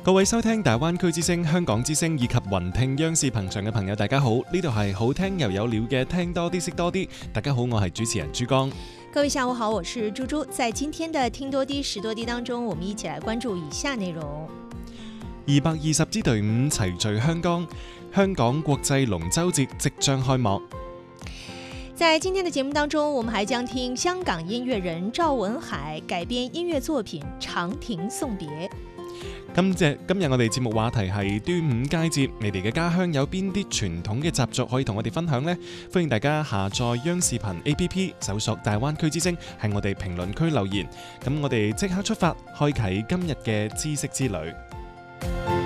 各位收聽大灣區之聲、香港之聲以及雲聽央視頻道嘅朋友，大家好！呢度係好聽又有料嘅聽多啲識多啲。大家好，我係主持人珠江。 各位下午好，我是猪豬。在今天的聽多啲識多啲當中，我們一起來關注以下內容 220支隊伍齊聚香港，香港國際龍舟節即將開幕。 在今天的節目當中，我們還將聽香港音樂人趙文海改編音樂作品《長亭送別》。 今日我哋節目話題係端午佳節，你哋嘅家鄉有邊啲傳統嘅習俗可以同我哋分享呢？歡迎大家下載央視頻 APP， 搜索大灣區之聲，喺我哋評論區留言。咁我哋即刻出發，開啟今日嘅知識之旅。